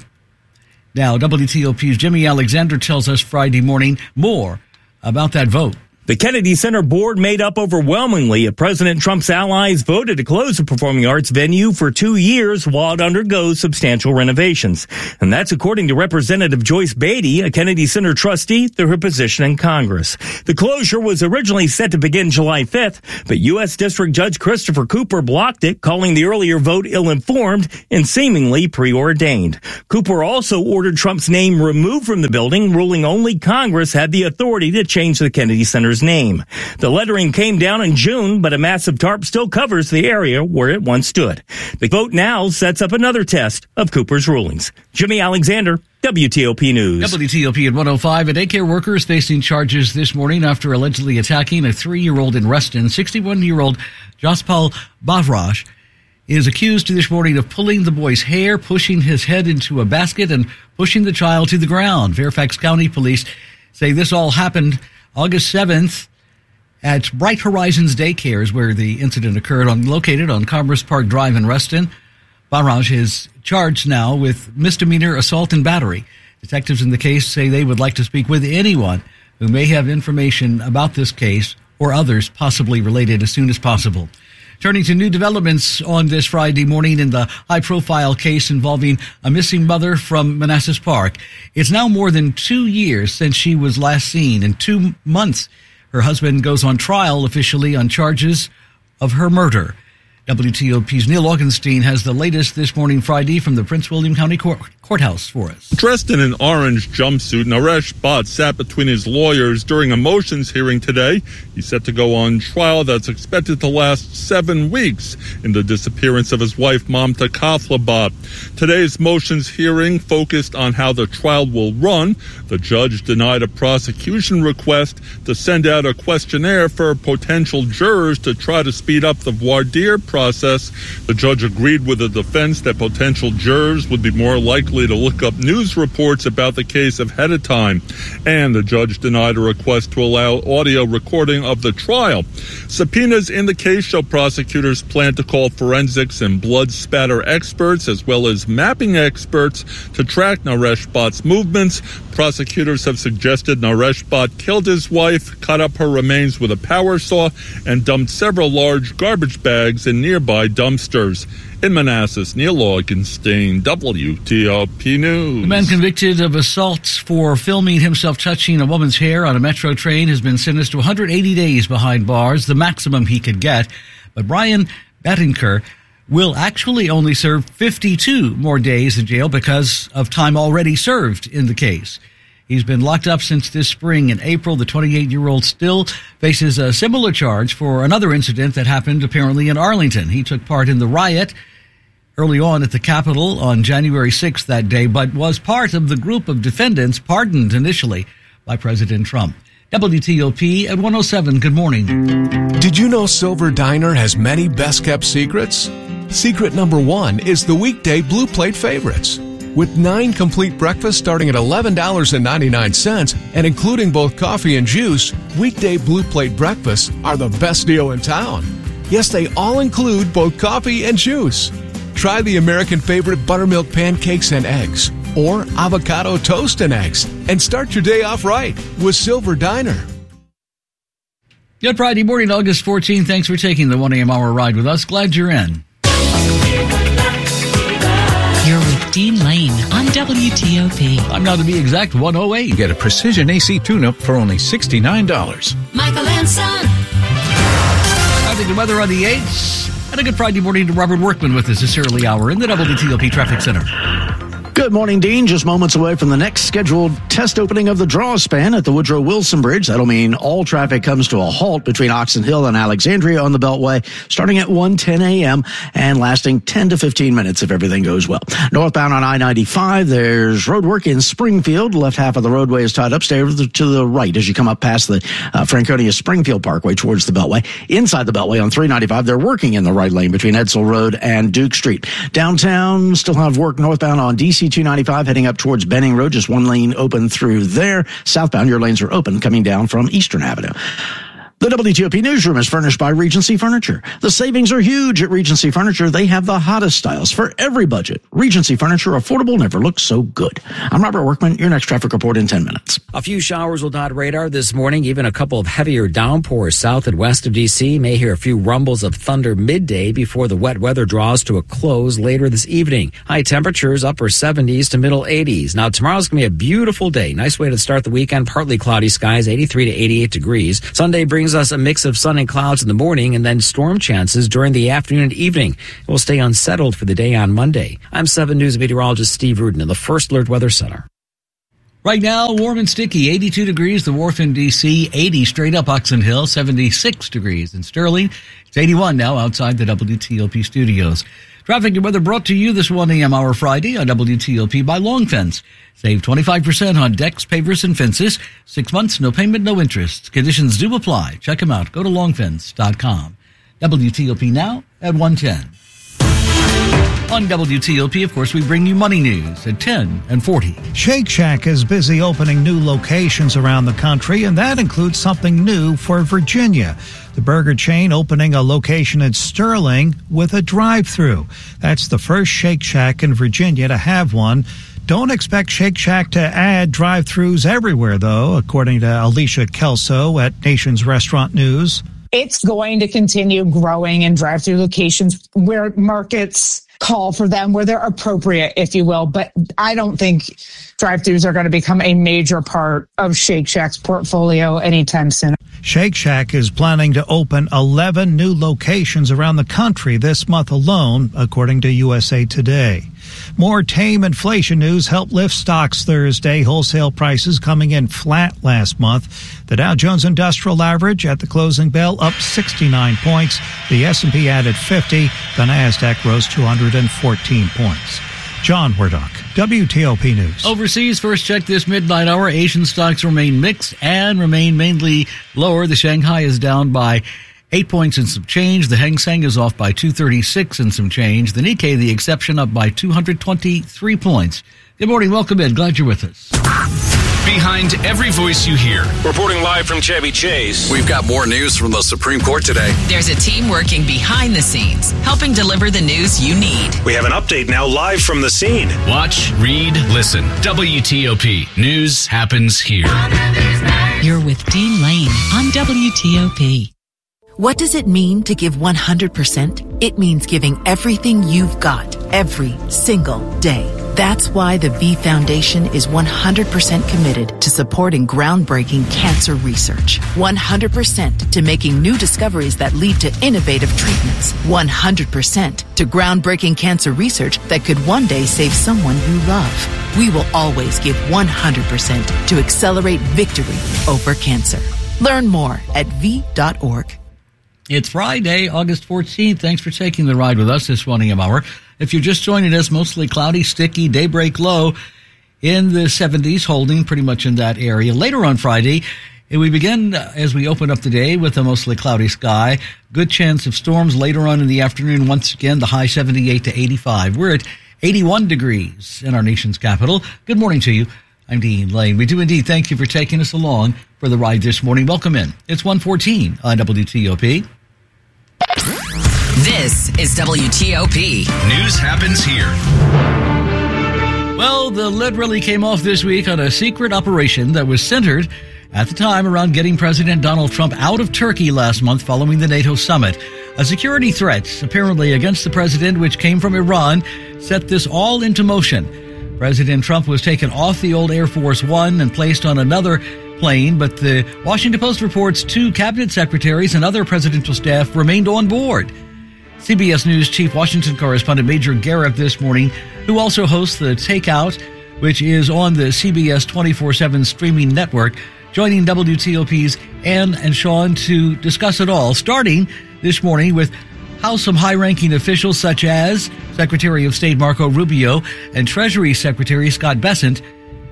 Now, W T O P's Jimmy Alexander tells us Friday morning more about that vote. The Kennedy Center board made up overwhelmingly of President Trump's allies voted to close the performing arts venue for two years while it undergoes substantial renovations. And that's according to Representative Joyce Beatty, a Kennedy Center trustee, through her position in Congress. The closure was originally set to begin July fifth, but U S District Judge Christopher Cooper blocked it, calling the earlier vote ill-informed and seemingly preordained. Cooper also ordered Trump's name removed from the building, ruling only Congress had the authority to change the Kennedy Center's name. The lettering came down in June, but a massive tarp still covers the area where it once stood. The vote now sets up another test of Cooper's rulings. Jimmy Alexander, W T O P News. W T O P at one oh five. A daycare worker is facing charges this morning after allegedly attacking a three-year-old in Reston. sixty-one-year-old Jaspal Bavraj is accused this morning of pulling the boy's hair, pushing his head into a basket, and pushing the child to the ground. Fairfax County Police say this all happened August seventh at Bright Horizons Daycares, where the incident occurred, on located on Commerce Park Drive in Reston. Barrage is charged now with misdemeanor assault and battery. Detectives in the case say they would like to speak with anyone who may have information about this case or others possibly related as soon as possible. Turning to new developments on this Friday morning in the high-profile case involving a missing mother from Manassas Park. It's now more than two years since she was last seen. In two months, her husband goes on trial officially on charges of her murder. W T O P's Neil Augenstein has the latest this morning Friday from the Prince William County Court- Courthouse for us. Dressed in an orange jumpsuit, Naresh Bhatt sat between his lawyers during a motions hearing today. He's set to go on trial that's expected to last seven weeks in the disappearance of his wife, Mamta Kathla Bhatt. Today's motions hearing focused on how the trial will run. The judge denied a prosecution request to send out a questionnaire for potential jurors to try to speed up the voir dire process. The judge agreed with the defense that potential jurors would be more likely to look up news reports about the case ahead of time. And the judge denied a request to allow audio recording of the trial. Subpoenas in the case show prosecutors plan to call forensics and blood spatter experts as well as mapping experts to track Naresh Bhatt's movements. Prosecutors have suggested Naresh Bhatt killed his wife, cut up her remains with a power saw, and dumped several large garbage bags in nearby dumpsters. In Manassas, Neil Augenstein, W T O P News. The man convicted of assaults for filming himself touching a woman's hair on a metro train has been sentenced to one hundred eighty days behind bars, the maximum he could get. But Brian Battinker will actually only serve fifty-two more days in jail because of time already served in the case. He's been locked up since this spring. In April, the twenty-eight-year-old still faces a similar charge for another incident that happened apparently in Arlington. He took part in the riot early on at the Capitol on January sixth that day, but was part of the group of defendants pardoned initially by President Trump. W T O P at one oh seven, good morning. Did you know Silver Diner has many best-kept secrets? Secret number one is the weekday Blue Plate favorites. With nine complete breakfasts starting at eleven dollars and ninety-nine cents and including both coffee and juice, weekday Blue Plate breakfasts are the best deal in town. Yes, they all include both coffee and juice. Try the American favorite buttermilk pancakes and eggs or avocado toast and eggs and start your day off right with Silver Diner. Good Friday morning, August fourteenth. Thanks for taking the one a.m. hour ride with us. Glad you're in. You're with Dean Lane on W T O P. I'm now to be exact, one oh eight. Get a precision A C tune-up for only sixty-nine dollars. Michael and Son. I think the weather on the eights. An And a good Friday morning to Robert Workman with us this early hour in the W T O P Traffic Center. Good morning, Dean. Just moments away from the next scheduled test opening of the draw span at the Woodrow Wilson Bridge. That'll mean all traffic comes to a halt between Oxon Hill and Alexandria on the Beltway, starting at one ten a.m. and lasting ten to fifteen minutes if everything goes well. Northbound on I ninety-five, there's road work in Springfield. Left half of the roadway is tied up. Stay to the right as you come up past the uh, Franconia Springfield Parkway towards the Beltway. Inside the Beltway on three ninety-five, they're working in the right lane between Edsel Road and Duke Street. Downtown, still have work northbound on D C two ninety-five heading up towards Benning Road. Just one lane open through there. Southbound, your lanes are open coming down from Eastern Avenue. The W T O P Newsroom is furnished by Regency Furniture. The savings are huge at Regency Furniture. They have the hottest styles for every budget. Regency Furniture, affordable, never looks so good. I'm Robert Workman. Your next traffic report in ten minutes. A few showers will dot radar this morning, even a couple of heavier downpours south and west of D C. May hear a few rumbles of thunder midday before the wet weather draws to a close later this evening. High temperatures upper seventies to middle eighties. Now, tomorrow's going to be a beautiful day. Nice way to start the weekend. Partly cloudy skies, eighty-three to eighty-eight degrees. Sunday brings us a mix of sun and clouds in the morning and then storm chances during the afternoon and evening. It will stay unsettled for the day on Monday. I'm seven News meteorologist Steve Rudin in the First Alert Weather Center. Right now, warm and sticky, eighty-two degrees, the Wharf in D C, eighty straight up Oxon Hill, seventy-six degrees in Sterling. It's eighty-one now outside the W T O P studios. Traffic and weather brought to you this one a.m. hour Friday on W T O P by Long Fence. Save twenty-five percent on decks, pavers, and fences. Six months, no payment, no interest. Conditions do apply. Check them out. Go to long fence dot com. W T O P now at one ten. On W T O P, of course, we bring you money news at ten and forty. Shake Shack is busy opening new locations around the country, and that includes something new for Virginia. The burger chain opening a location in Sterling with a drive-thru. That's the first Shake Shack in Virginia to have one. Don't expect Shake Shack to add drive-thrus everywhere, though, according to Alicia Kelso at Nation's Restaurant News. It's going to continue growing in drive-thru locations where markets call for them, where they're appropriate, if you will. But I don't think drive-thrus are going to become a major part of Shake Shack's portfolio anytime soon. Shake Shack is planning to open eleven new locations around the country this month alone, according to U S A Today. More tame inflation news helped lift stocks Thursday. Wholesale prices coming in flat last month. The Dow Jones Industrial Average at the closing bell up sixty-nine points. The S and P added fifty. The Nasdaq rose two hundred fourteen points. John Wardock, W T O P News. Overseas, first check this midnight hour. Asian stocks remain mixed and remain mainly lower. The Shanghai is down by eight points and some change. The Hang Seng is off by two thirty-six and some change. The Nikkei, the exception, up by two hundred twenty-three points. Good morning. Welcome in. Glad you're with us. Behind every voice you hear. Reporting live from Chevy Chase. We've got more news from the Supreme Court today. There's a team working behind the scenes, helping deliver the news you need. We have an update now live from the scene. Watch, read, listen. W T O P. News happens here. You're with Dean Lane on W T O P. What does it mean to give one hundred percent? It means giving everything you've got every single day. That's why the V Foundation is one hundred percent committed to supporting groundbreaking cancer research. one hundred percent to making new discoveries that lead to innovative treatments. one hundred percent to groundbreaking cancer research that could one day save someone you love. We will always give one hundred percent to accelerate victory over cancer. Learn more at V dot org. It's Friday, August fourteenth. Thanks for taking the ride with us this one a.m. hour. If you're just joining us, mostly cloudy, sticky, daybreak low in the seventies, holding pretty much in that area. Later on Friday, we begin as we open up the day with a mostly cloudy sky. Good chance of storms later on in the afternoon. Once again, the high seventy-eight to eighty-five. We're at eighty-one degrees in our nation's capital. Good morning to you. I'm Dean Lane. We do indeed thank you for taking us along for the ride this morning. Welcome in. It's one fourteen on W T O P. This is W T O P. News happens here. Well, the lid really came off this week on a secret operation that was centered at the time around getting President Donald Trump out of Turkey last month following the NATO summit. A security threat, apparently against the president, which came from Iran, set this all into motion. President Trump was taken off the old Air Force One and placed on another plane, but the Washington Post reports two cabinet secretaries and other presidential staff remained on board. C B S News Chief Washington correspondent Major Garrett this morning, who also hosts The Takeout, which is on the C B S twenty-four seven streaming network, joining W T O P's Ann and Sean to discuss it all, starting this morning with how some high-ranking officials such as Secretary of State Marco Rubio and Treasury Secretary Scott Bessent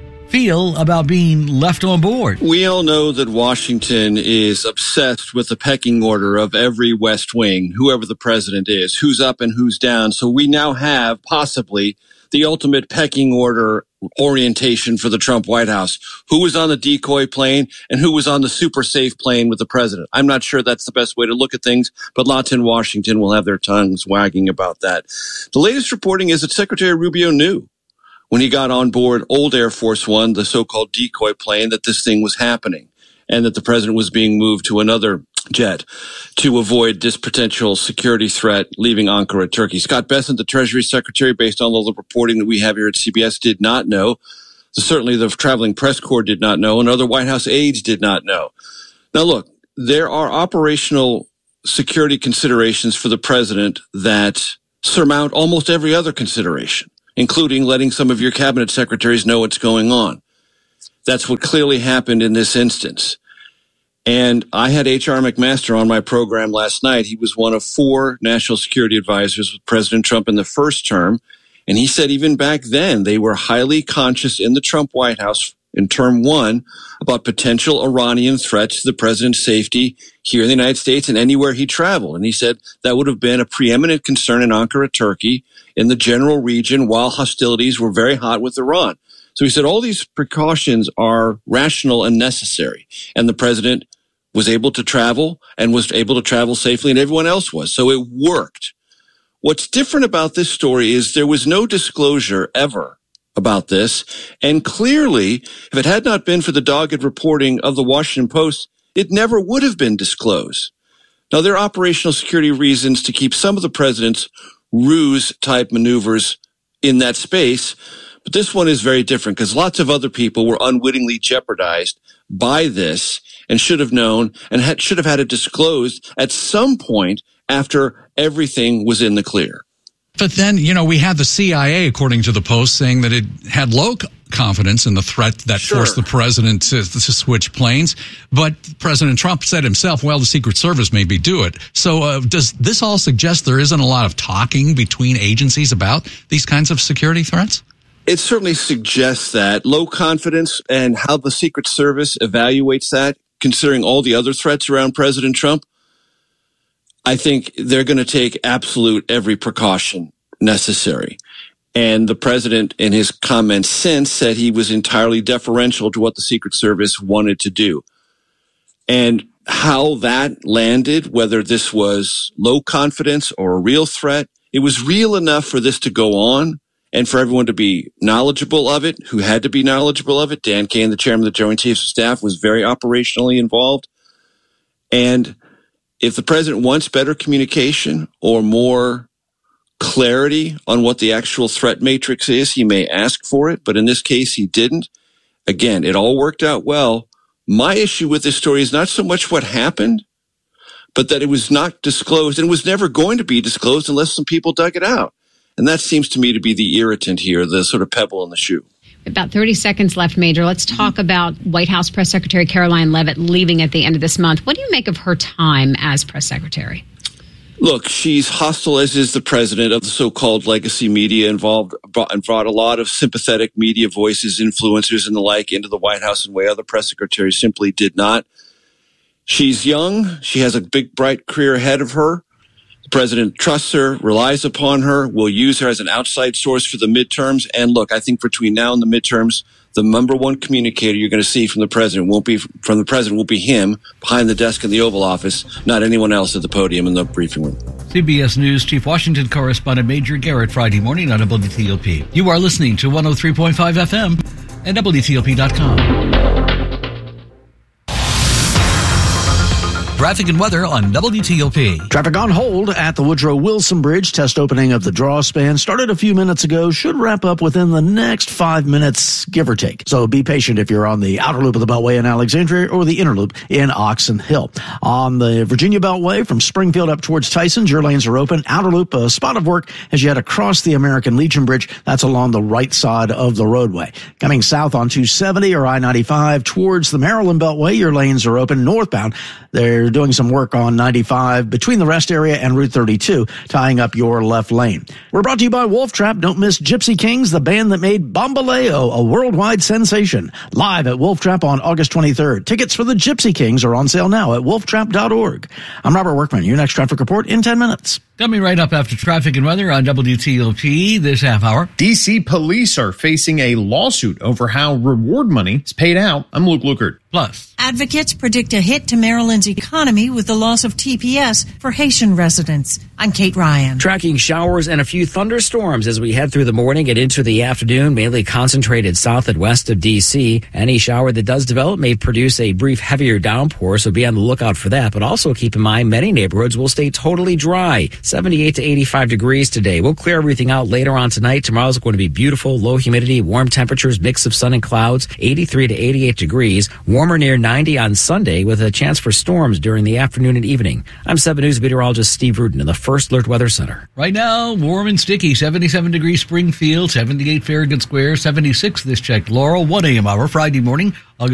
feel about being left on board. We all know that Washington is obsessed with the pecking order of every West Wing, whoever the president is, who's up and who's down. So we now have possibly the ultimate pecking order orientation for the Trump White House. Who was on the decoy plane and who was on the super safe plane with the president? I'm not sure that's the best way to look at things, but lots in Washington will have their tongues wagging about that. The latest reporting is that Secretary Rubio knew when he got on board old Air Force One, the so-called decoy plane, that this thing was happening and that the president was being moved to another jet to avoid this potential security threat leaving Ankara, Turkey. Scott Bessent, the Treasury Secretary, based on all the reporting that we have here at C B S, did not know. Certainly the traveling press corps did not know, and other White House aides did not know. Now, look, there are operational security considerations for the president that surmount almost every other consideration, including letting some of your cabinet secretaries know what's going on. That's what clearly happened in this instance. And I had H R McMaster on my program last night. He was one of four national security advisors with President Trump in the first term. And he said even back then, they were highly conscious in the Trump White House in term one about potential Iranian threats to the president's safety here in the United States and anywhere he traveled. And he said that would have been a preeminent concern in Ankara, Turkey, in the general region while hostilities were very hot with Iran. So he said all these precautions are rational and necessary. And the president was able to travel and was able to travel safely, and everyone else was. So it worked. What's different about this story is there was no disclosure ever about this. And clearly, if it had not been for the dogged reporting of the Washington Post, it never would have been disclosed. Now, there are operational security reasons to keep some of the president's ruse-type maneuvers in that space, but this one is very different because lots of other people were unwittingly jeopardized by this and should have known and had, should have had it disclosed at some point after everything was in the clear. But then, you know, we had the C I A, according to the Post, saying that it had low confidence in the threat that sure. forced the president to, to switch planes. But President Trump said himself, well, the Secret Service maybe do it. So uh, does this all suggest there isn't a lot of talking between agencies about these kinds of security threats? It certainly suggests that low confidence and how the Secret Service evaluates that, considering all the other threats around President Trump. I think they're going to take absolute every precaution necessary. And the president, in his comments since, said he was entirely deferential to what the Secret Service wanted to do. And how that landed, whether this was low confidence or a real threat, it was real enough for this to go on and for everyone to be knowledgeable of it, who had to be knowledgeable of it. Dan Kane, the chairman of the Joint Chiefs of Staff, was very operationally involved. And if the president wants better communication or more clarity on what the actual threat matrix is, he may ask for it. But in this case, he didn't. Again, it all worked out well. My issue with this story is not so much what happened, but that it was not disclosed and was never going to be disclosed unless some people dug it out. And that seems to me to be the irritant here, the sort of pebble in the shoe. About thirty seconds left, Major. Let's talk about White House Press Secretary Caroline Leavitt leaving at the end of this month. What do you make of her time as press secretary? Look, she's hostile, as is the president of the so-called legacy media, involved brought, and brought a lot of sympathetic media voices, influencers, and the like into the White House in a way other press secretaries simply did not. She's young. She has a big, bright career ahead of her. The president trusts her, relies upon her, will use her as an outside source for the midterms. And look, I think between now and the midterms, the number one communicator you're going to see from the president won't be from the president will be him behind the desk in the Oval Office, not anyone else at the podium in the briefing room. C B S News Chief Washington correspondent Major Garrett, Friday morning on W T O P. You are listening to one oh three point five F M and W T O P dot com. Traffic and weather on W T O P. Traffic on hold at the Woodrow Wilson Bridge. Test opening of the draw span started a few minutes ago. Should wrap up within the next five minutes, give or take. So be patient if you're on the outer loop of the Beltway in Alexandria or the inner loop in Oxon Hill. On the Virginia Beltway from Springfield up towards Tysons, your lanes are open. Outer loop, a spot of work as you head across the American Legion Bridge. That's along the right side of the roadway. Coming south on two seventy or I ninety-five towards the Maryland Beltway, your lanes are open. Northbound, they're doing some work on ninety-five between the rest area and Route thirty-two, tying up your left lane. We're brought to you by Wolf Trap. Don't miss Gypsy Kings, the band that made Bambaleo a worldwide sensation. Live at Wolf Trap on August twenty-third. Tickets for the Gypsy Kings are on sale now at wolf trap dot org. I'm Robert Workman. Your next traffic report in ten minutes. Coming right up after traffic and weather on W T O P this half hour. D C police are facing a lawsuit over how reward money is paid out. I'm Luke Lukert. Plus, advocates predict a hit to Maryland's economy with the loss of T P S for Haitian residents. I'm Kate Ryan. Tracking showers and a few thunderstorms as we head through the morning and into the afternoon, mainly concentrated south and west of D C. Any shower that does develop may produce a brief heavier downpour, so be on the lookout for that. But also keep in mind, many neighborhoods will stay totally dry. seventy-eight to eighty-five degrees today. We'll clear everything out later on tonight. Tomorrow's going to be beautiful, low humidity, warm temperatures, mix of sun and clouds, eighty-three to eighty-eight degrees. Warmer near ninety on Sunday with a chance for storms during the afternoon and evening. I'm seven News meteorologist Steve Rudin in the First Alert Weather Center. Right now, warm and sticky, seventy-seven degrees Springfield, seventy-eight Farragut Square, seventy-six this checked Laurel, one a.m. hour Friday morning, August